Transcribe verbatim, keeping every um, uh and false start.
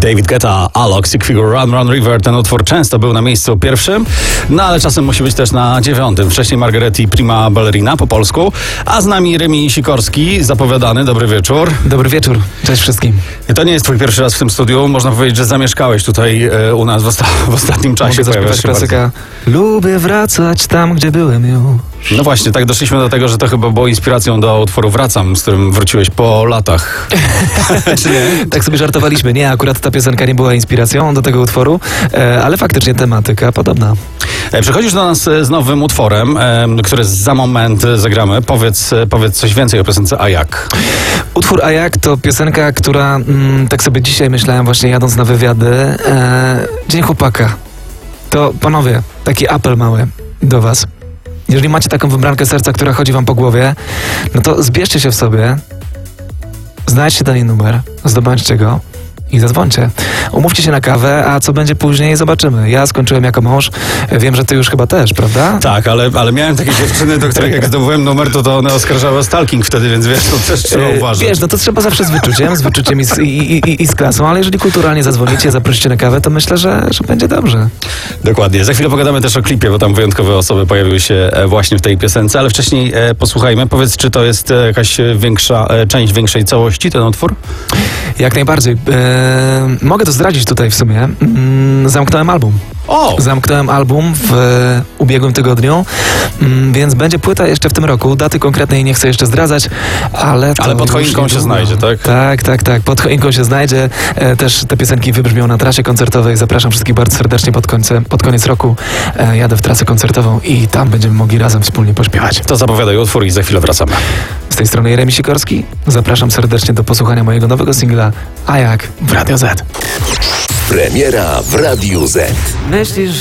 David Guetta, Alok, Sick Figure, Run Run River. Ten utwór często był na miejscu pierwszym, no ale czasem musi być też na dziewiątym. Wcześniej Margaretti, Prima Ballerina po polsku, a z nami Remi Sikorski, zapowiadany. Dobry wieczór. Dobry wieczór, cześć wszystkim. I to nie jest twój pierwszy raz w tym studiu. Można powiedzieć, że zamieszkałeś tutaj e, u nas w, osta- w ostatnim czasie. Mogę zaśpiewać klasyka. Lubię wracać tam, gdzie byłem już. No właśnie, tak doszliśmy do tego, że to chyba było inspiracją do utworu Wracam, z którym wróciłeś po latach. Czy nie? Tak sobie żartowaliśmy. Nie, akurat ta piosenka nie była inspiracją do tego utworu, e, ale faktycznie tematyka podobna. E, Przychodzisz do nas z nowym utworem, e, który za moment zagramy. Powiedz, powiedz coś więcej o piosence A jak? Utwór A jak to piosenka, która, mm, tak sobie dzisiaj myślałem właśnie jadąc na wywiady, e, Dzień Chłopaka. To panowie, taki apel mały do was. Jeżeli macie taką wybrankę serca, która chodzi wam po głowie, no to zbierzcie się w sobie, znajdźcie ten jej numer, zdobądźcie go i zadzwońcie. Umówcie się na kawę, a co będzie później, zobaczymy. Ja skończyłem jako mąż, wiem, że ty już chyba też, prawda? Tak, ale, ale miałem takie dziewczyny, do których jak zdobyłem numer, to, to one oskarżały o stalking wtedy, więc wiesz, to też trzeba E, uważać. Wiesz, no to trzeba zawsze z wyczuciem, z wyczuciem i z, i, i, i z klasą, ale jeżeli kulturalnie zadzwonicie, zaprosicie na kawę, to myślę, że, że będzie dobrze. Dokładnie. Za chwilę pogadamy też o klipie, bo tam wyjątkowe osoby pojawiły się e, właśnie w tej piosence, ale wcześniej e, posłuchajmy. Powiedz, czy to jest e, jakaś większa, e, część większej całości, ten utwór? Jak najbardziej. E, mogę to zdradzić tutaj w sumie. Mm, zamknąłem album. O! Zamknąłem album w e, ubiegłym tygodniu, mm, więc będzie płyta jeszcze w tym roku. Daty konkretnej nie chcę jeszcze zdradzać, ale... to Ale pod już choinką się niedługo. znajdzie, tak? Tak, tak, tak. Pod choinką się znajdzie. E, też te piosenki wybrzmią na trasie koncertowej. Zapraszam wszystkich bardzo serdecznie pod, końce, pod koniec roku. E, jadę w trasę koncertową i tam będziemy mogli razem wspólnie pośpiewać. To zapowiadaj utwór i za chwilę wracamy. Z tej strony Remi Sikorski. Zapraszam serdecznie do posłuchania mojego nowego singla A jak w Radio Z. Premiera w Radiu Z. Myślisz, że